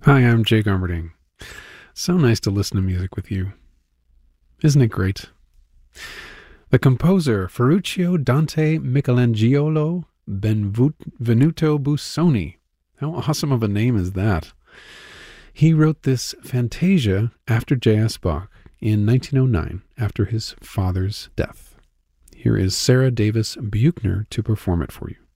Hi, I'm Jake Armerding. So nice to listen to music with you. Isn't it great? The composer Ferruccio Dante Michelangelo Benvenuto Busoni. How awesome of a name is that? He wrote this Fantasia after J.S. Bach in 1909 after his father's death. Here is Sarah Davis Buchner to perform it for you.